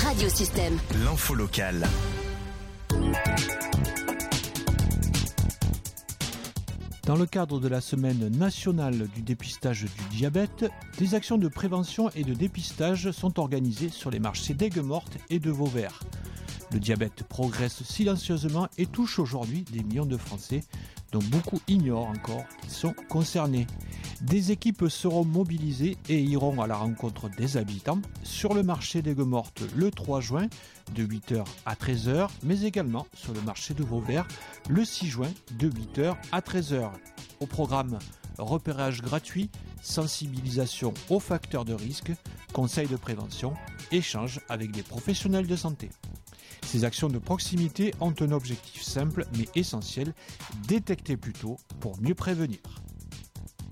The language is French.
Radiosystème. L'info locale. Dans le cadre de la semaine nationale du dépistage du diabète, des actions de prévention et de dépistage sont organisées sur les marchés d'Aigues-Mortes et de Vauvert. Le diabète progresse silencieusement et touche aujourd'hui des millions de Français, dont beaucoup ignorent encore qu'ils sont concernés. Des équipes seront mobilisées et iront à la rencontre des habitants sur le marché d'Aigues-Mortes le 3 juin de 8h à 13h, mais également sur le marché de Vauvert le 6 juin de 8h à 13h. Au programme, repérage gratuit, sensibilisation aux facteurs de risque, conseils de prévention, échanges avec des professionnels de santé. Ces actions de proximité ont un objectif simple mais essentiel, détecter plus tôt pour mieux prévenir.